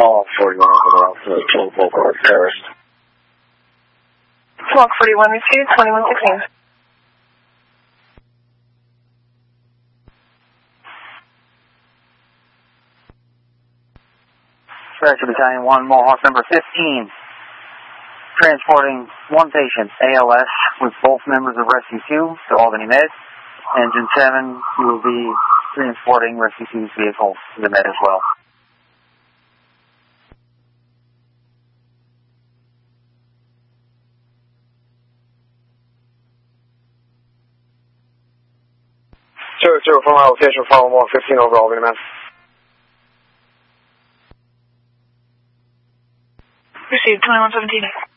Call 41 over to the local terrorist. Block 41 received, 2116. Special Battalion 1, Mohawk number 15. Transporting one patient, ALS, with both members of Rescue 2 to Albany Med. Engine 7 will be transporting Rescue 2's vehicle to the Med as well. From our location, follow more 15 over Albany Med. Received 2117.